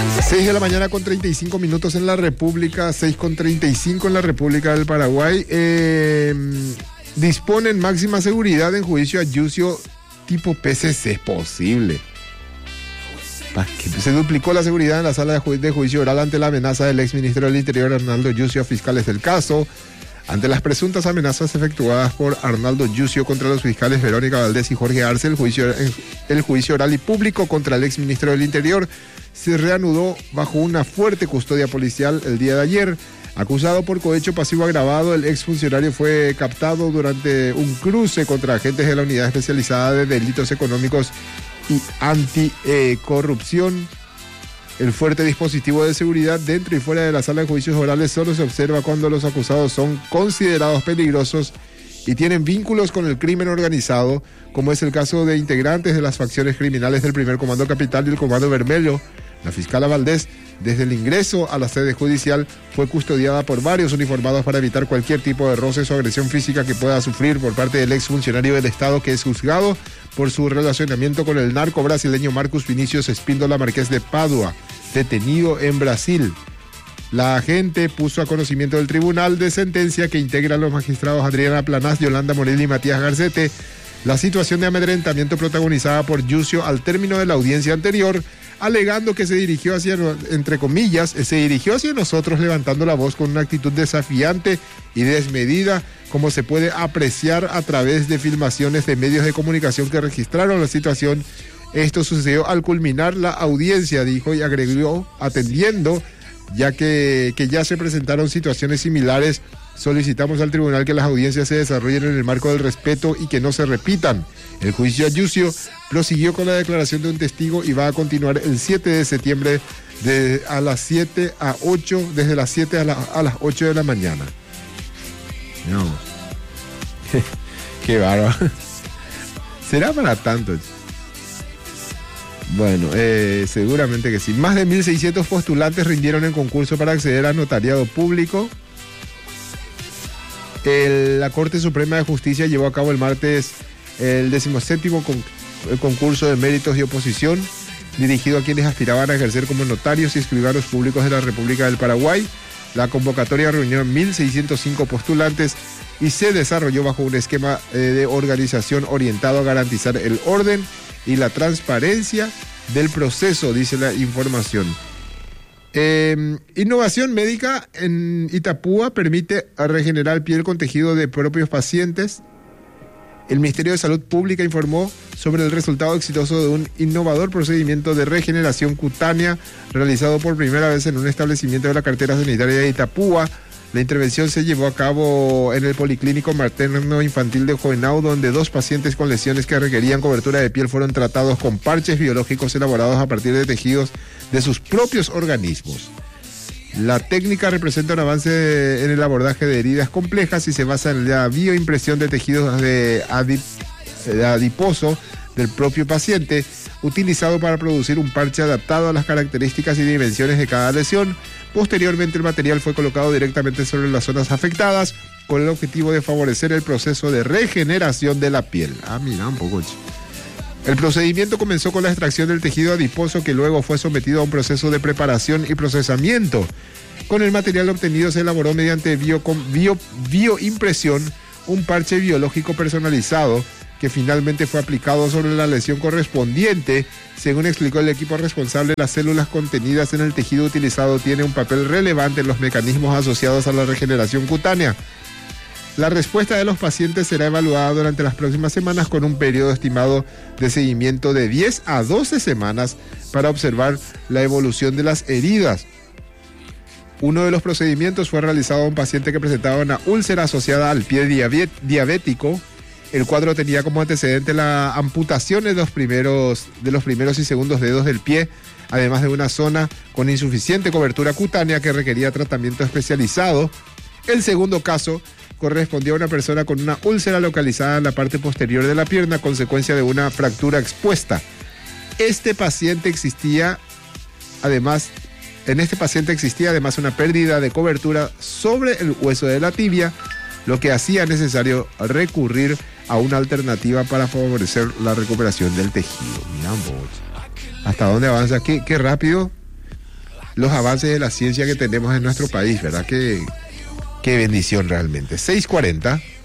6 de la mañana con 35 minutos en la República, 6 con 35 en la República del Paraguay. Disponen máxima seguridad en juicio a Yucio tipo PCC. Es posible. Se duplicó la seguridad en la sala de juicio oral ante la amenaza del exministro del Interior Arnaldo Yucio a fiscales del caso. Ante las presuntas amenazas efectuadas por Arnaldo Yucio contra los fiscales Verónica Valdés y Jorge Arce, el juicio oral y público contra el exministro del Interior se reanudó bajo una fuerte custodia policial el día de ayer. Acusado por cohecho pasivo agravado, el exfuncionario fue captado durante un cruce contra agentes de la Unidad Especializada de Delitos Económicos y Anticorrupción. El fuerte dispositivo de seguridad dentro y fuera de la sala de juicios orales solo se observa cuando los acusados son considerados peligrosos y tienen vínculos con el crimen organizado, como es el caso de integrantes de las facciones criminales del Primer Comando Capital y el Comando Vermelho. La fiscala Valdés, desde el ingreso a la sede judicial, fue custodiada por varios uniformados para evitar cualquier tipo de roces o agresión física que pueda sufrir por parte del exfuncionario del Estado, que es juzgado por su relacionamiento con el narco brasileño Marcos Vinicius Espíndola Marqués de Padua, detenido en Brasil. La agente puso a conocimiento del tribunal de sentencia, que integran los magistrados Adriana Planás, Yolanda Morelli y Matías Garcete, la situación de amedrentamiento protagonizada por Yucio al término de la audiencia anterior, alegando que se dirigió hacia nosotros levantando la voz con una actitud desafiante y desmedida, como se puede apreciar a través de filmaciones de medios de comunicación que registraron la situación. Esto sucedió al culminar la audiencia, dijo, y agregó, atendiendo ya que ya se presentaron situaciones similares, solicitamos al tribunal que las audiencias se desarrollen en el marco del respeto y que no se repitan. El juicio a Yucio prosiguió con la declaración de un testigo y va a continuar el 7 de septiembre a las 7 a 8, desde las 7 a las 8 de la mañana. No. Qué bárbaro. ¿Será para tanto? Bueno, seguramente que sí. Más de 1.600 postulantes rindieron el concurso para acceder al notariado público. La Corte Suprema de Justicia llevó a cabo el martes el 17º concurso de méritos y oposición, dirigido a quienes aspiraban a ejercer como notarios y escribanos públicos de la República del Paraguay. La convocatoria reunió 1.605 postulantes y se desarrolló bajo un esquema de organización orientado a garantizar el orden y la transparencia del proceso, dice la información. Innovación médica en Itapúa permite regenerar piel con tejido de propios pacientes. El Ministerio de Salud Pública informó sobre el resultado exitoso de un innovador procedimiento de regeneración cutánea realizado por primera vez en un establecimiento de la cartera sanitaria de Itapúa. La intervención se llevó a cabo en el Policlínico Materno Infantil de Jovenau, donde 2 pacientes con lesiones que requerían cobertura de piel fueron tratados con parches biológicos elaborados a partir de tejidos de sus propios organismos. La técnica representa un avance en el abordaje de heridas complejas y se basa en la bioimpresión de tejidos de adiposo del propio paciente, utilizado para producir un parche adaptado a las características y dimensiones de cada lesión. Posteriormente, el material fue colocado directamente sobre las zonas afectadas con el objetivo de favorecer el proceso de regeneración de la piel. Mira, un poco. El procedimiento comenzó con la extracción del tejido adiposo, que luego fue sometido a un proceso de preparación y procesamiento. Con el material obtenido se elaboró mediante bioimpresión un parche biológico personalizado que finalmente fue aplicado sobre la lesión correspondiente. Según explicó el equipo responsable, las células contenidas en el tejido utilizado tienen un papel relevante en los mecanismos asociados a la regeneración cutánea. La respuesta de los pacientes será evaluada durante las próximas semanas con un periodo estimado de seguimiento de 10 a 12 semanas para observar la evolución de las heridas. Uno de los procedimientos fue realizado a un paciente que presentaba una úlcera asociada al pie diabético. El cuadro tenía como antecedente la amputación de los primeros y segundos dedos del pie, además de una zona con insuficiente cobertura cutánea que requería tratamiento especializado. El segundo caso correspondió a una persona con una úlcera localizada en la parte posterior de la pierna, consecuencia de una fractura expuesta. En este paciente existía además una pérdida de cobertura sobre el hueso de la tibia, lo que hacía necesario recurrir a una alternativa para favorecer la recuperación del tejido. Mirá vos. ¿Hasta dónde avanza? ¿Qué rápido? los avances de la ciencia que tenemos en nuestro país, ¿verdad? Qué bendición realmente. 6:40.